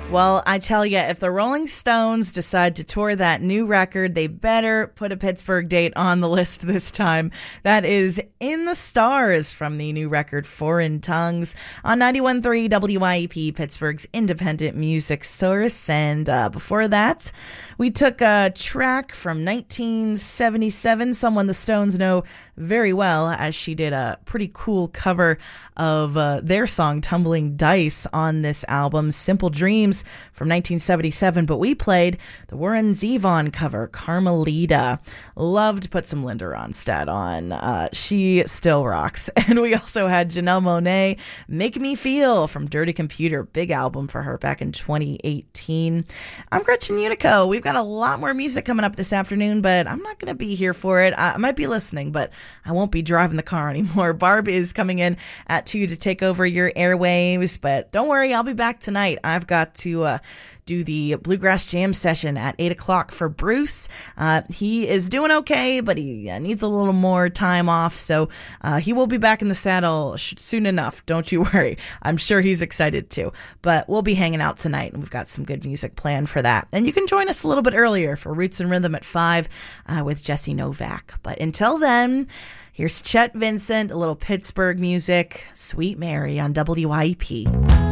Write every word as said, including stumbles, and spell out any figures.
Well, I tell you, if the Rolling Stones decide to tour that new record, they better put a Pittsburgh date on the list this time. That is In the Stars from the new record Foreign Tongues on ninety-one point three W I E P, Pittsburgh's independent music source. And uh, before that, we took a track from nineteen seventy-seven, someone the Stones know very well, as she did a pretty cool cover of uh, their song Tumbling Dice on this album, Simple Dreams from nineteen seventy-seven, but we played the Warren Zevon cover, Carmelita. Love to put some Linda Ronstadt on. Uh, she still rocks. And we also had Janelle Monáe, Make Me Feel from Dirty Computer, big album for her back in twenty eighteen. I'm Gretchen Unico. We've got a lot more music coming up this afternoon, but I'm not going to be here for it. I might be listening, but I won't be driving the car anymore. Barb is coming in at two to take over your airwaves, but don't worry, I'll be back tonight. I've got to uh, do the Bluegrass Jam session at eight o'clock for Bruce. Uh, he is doing okay, but he uh, needs a little more time off, so uh, he will be back in the saddle sh- soon enough. Don't you worry. I'm sure he's excited too, but we'll be hanging out tonight, and we've got some good music planned for that. And you can join us a little bit earlier for Roots and Rhythm at five uh, with Jesse Novak. But until then, here's Chet Vincent, a little Pittsburgh music, Sweet Mary on W I E P.